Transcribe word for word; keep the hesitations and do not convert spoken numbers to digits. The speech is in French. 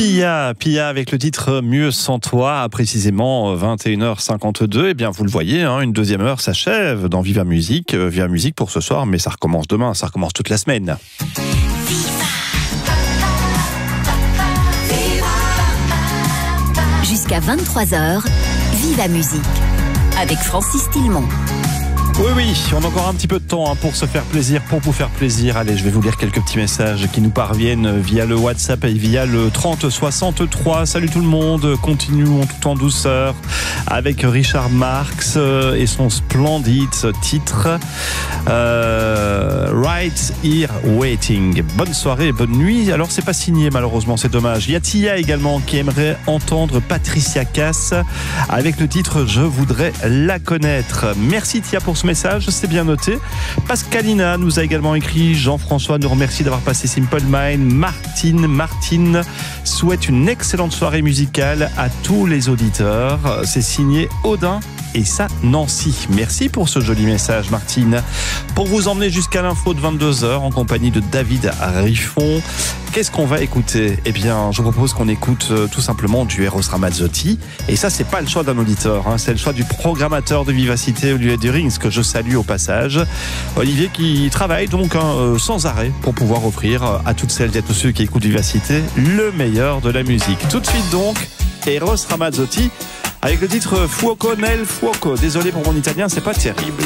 Pia, Pia avec le titre Mieux sans toi, à précisément vingt et une heures cinquante-deux. Eh bien, vous le voyez, hein, une deuxième heure s'achève dans Viva Musique. Euh, Viva Musique pour ce soir, mais ça recommence demain, ça recommence toute la semaine. Jusqu'à vingt-trois heures, Viva Musique avec Francis Tillemont. Oui, oui, on a encore un petit peu de temps hein, pour se faire plaisir, pour vous faire plaisir. Allez, je vais vous lire quelques petits messages qui nous parviennent via le WhatsApp et via le trente soixante-trois. Salut tout le monde, continuons tout en douceur avec Richard Marx et son splendide titre euh, Right Here Waiting. Bonne soirée et bonne nuit. Alors, c'est pas signé malheureusement, c'est dommage. Il y a Tia également qui aimerait entendre Patricia Cass avec le titre Je voudrais la connaître. Merci Tia pour ce message, c'est bien noté. Pascalina nous a également écrit. Jean-François nous remercie d'avoir passé Simple Mind. Martine, Martine souhaite une excellente soirée musicale à tous les auditeurs. C'est signé Odin et ça Nancy. Merci pour ce joli message Martine. Pour vous emmener jusqu'à l'info de vingt-deux heures en compagnie de David Riffon, qu'est-ce qu'on va écouter? Eh bien, je vous propose qu'on écoute euh, tout simplement du Eros Ramazzotti. Et ça, c'est pas le choix d'un auditeur, hein, c'est le choix du programmateur de Vivacité, Olivier Durings, que je salue au passage. Olivier qui travaille donc hein, euh, sans arrêt pour pouvoir offrir euh, à toutes celles et à tous ceux qui écoutent Vivacité le meilleur de la musique. Tout de suite donc, Eros Ramazzotti avec le titre Fuoco nel fuoco. Désolé pour mon italien, c'est pas terrible.